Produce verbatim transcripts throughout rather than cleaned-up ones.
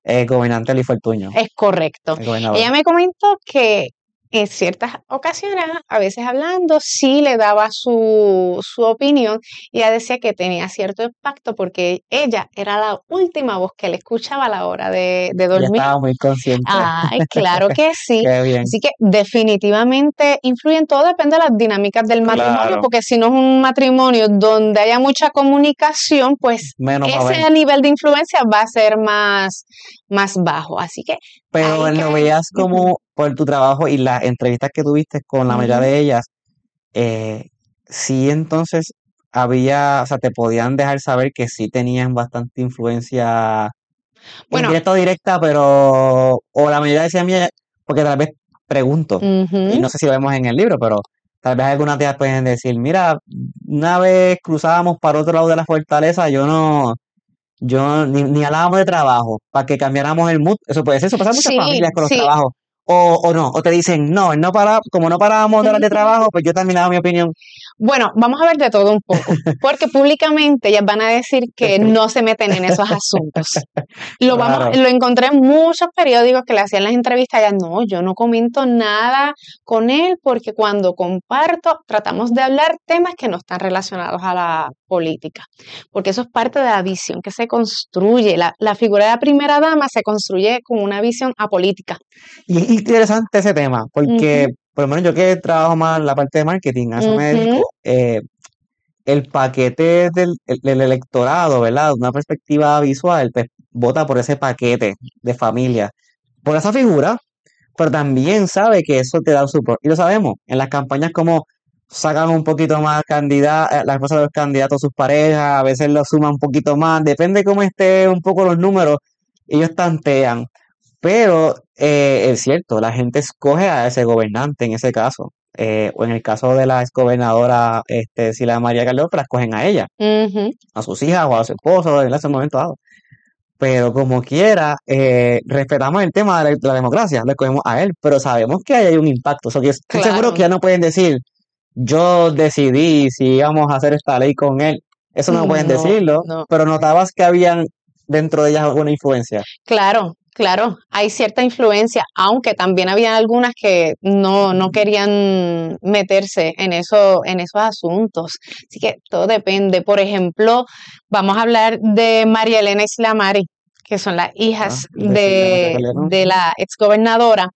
eh, gobernante Luis Fortuño. Es correcto. Ella me comentó que en ciertas ocasiones, a veces hablando, sí le daba su, su opinión y ella decía que tenía cierto impacto porque ella era la última voz que le escuchaba a la hora de, de dormir. Ella estaba muy consciente. Ay, claro que sí. Qué bien. Así que definitivamente influyen, todo depende de las dinámicas del matrimonio, Claro. porque si no es un matrimonio donde haya mucha comunicación, pues Menos va a ese haber. nivel de influencia va a ser más, más bajo. Así que Pero ahí lo cae- veías como por tu trabajo y las entrevistas que tuviste con la mayoría Ujú. de ellas, eh, sí, entonces había, o sea, te podían dejar saber que sí tenían bastante influencia Bueno, indirecta o directa, pero, o la mayoría decían, mira, porque tal vez pregunto, y ujú. no sé si lo vemos en el libro, pero tal vez algunas de ellas pueden decir, mira, una vez cruzábamos para otro lado de la fortaleza, yo no, yo ni, ni hablábamos de trabajo, para que cambiáramos el mood, eso puede ser, eso pasa en muchas Sí, familias con los sí. trabajos, o, o no, o te dicen, no, no para, como no parábamos de hablar de trabajo, pues yo también daba mi opinión. Bueno, vamos a ver de todo un poco, porque públicamente ellas van a decir que no se meten en esos asuntos. Lo vamos, Claro. lo encontré en muchos periódicos que le hacían las entrevistas, ellas no, yo no comento nada con él porque cuando comparto tratamos de hablar temas que no están relacionados a la política, porque eso es parte de la visión que se construye. La, la figura de la primera dama se construye con una visión apolítica. Y es interesante ese tema, porque Ujú, por lo menos yo que trabajo más en la parte de marketing, a eso me ujú. dedico, eh, el paquete del, el- del electorado, ¿verdad? De una perspectiva visual, pues vota por ese paquete de familia, por esa figura, pero también sabe que eso te da un support. Y lo sabemos, en las campañas como sacan un poquito más candidatos, las esposas de los candidatos, sus parejas, a veces lo suman un poquito más, depende cómo esté un poco los números, ellos tantean. Pero eh, es cierto, la gente escoge a ese gobernante en ese caso. Eh, o en el caso de la exgobernadora este, Sila María Calderón, que la escogen a ella, Ujú. a sus hijas o a su esposo en ese momento dado. Pero como quiera, eh, respetamos el tema de la, de la democracia, lo escogemos a él, pero sabemos que ahí hay un impacto. O sea, que estoy seguro Claro. que ya no pueden decir, yo decidí si íbamos a hacer esta ley con él. Eso no pueden No, decirlo, no. pero notabas que habían dentro de ellas alguna influencia. Claro, claro, hay cierta influencia, aunque también había algunas que no, no querían meterse en eso, en esos asuntos. Así que todo depende. Por ejemplo, vamos a hablar de María Elena y Sila Mari, que son las Ah, hijas de Sila María de, Calderón. de la exgobernadora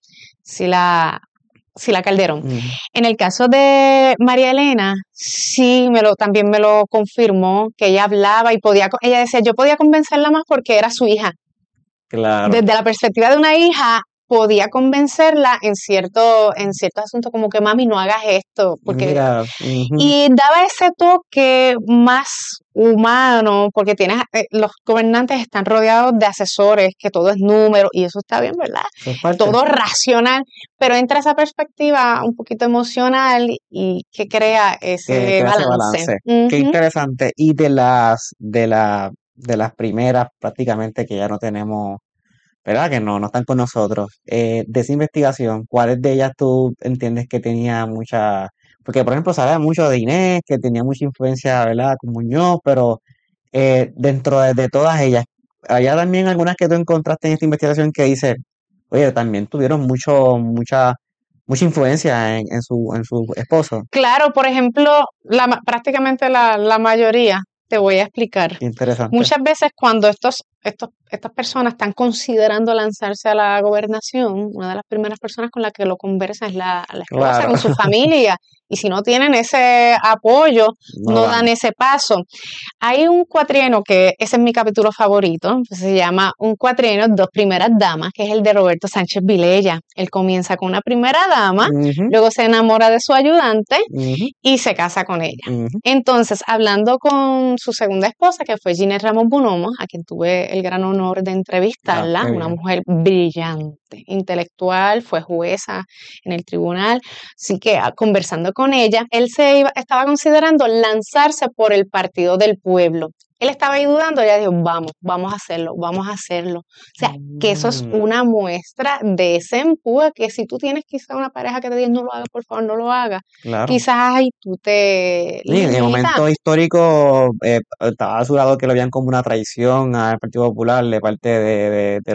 Sila, Sila Calderón. Ujú. En el caso de María Elena, sí, me lo, también me lo confirmó, que ella hablaba y podía, co- ella decía, yo podía convencerla más porque era su hija. Claro. Desde la perspectiva de una hija, podía convencerla en cierto, en ciertos asuntos, como que mami, no hagas esto, porque Mira, ujú, y daba ese toque más humano, porque tienes, eh, los gobernantes están rodeados de asesores, que todo es número, y eso está bien, ¿verdad? eso es parte. Todo racional, pero entra esa perspectiva un poquito emocional y que crea ese Que, que hace balance. balance. Qué Ujú. interesante. Y de las, de la, de las primeras prácticamente que ya no tenemos, ¿verdad? Que no, no están con nosotros. Eh, de esa investigación, ¿cuáles de ellas tú entiendes que tenía mucha, porque por ejemplo sabía mucho de Inés, que tenía mucha influencia, ¿verdad? Con Muñoz, pero eh, dentro de, de todas ellas, había también algunas que tú encontraste en esta investigación que dice, oye, también tuvieron mucho, mucha, mucha influencia en, en su, en su esposo. Claro, por ejemplo, la, ma- prácticamente la, la mayoría, te voy a explicar. Interesante. Muchas veces cuando estos, estos, estas personas están considerando lanzarse a la gobernación, una de las primeras personas con las que lo conversa es la, la esposa, Claro, con su familia, y si no tienen ese apoyo, no no dan. dan ese paso. Hay un cuatrienio que ese es mi capítulo favorito, que se llama Un cuatrienio, dos primeras damas, que es el de Roberto Sánchez Vilella. Él comienza con una primera dama, Ujú, luego se enamora de su ayudante ujú, y se casa con ella. ujú. Entonces, hablando con su segunda esposa, que fue Ginette Ramos Bonomo, a quien tuve el gran honor de Ah, entrevistarla, qué una bien. mujer brillante, intelectual, fue jueza en el tribunal, así que ah, conversando con ella, él se iba, estaba considerando lanzarse por el Partido del Pueblo. Él estaba ahí dudando, ella dijo, vamos, vamos a hacerlo, vamos a hacerlo. O sea, que eso es Mm, una muestra de ese empuje, que si tú tienes quizá una pareja que te dice, no lo hagas, por favor, no lo hagas, claro. quizás ahí tú te Sí, en el limitas. momento histórico eh, estaba asegurado que lo veían como una traición al Partido Popular de parte de, de, de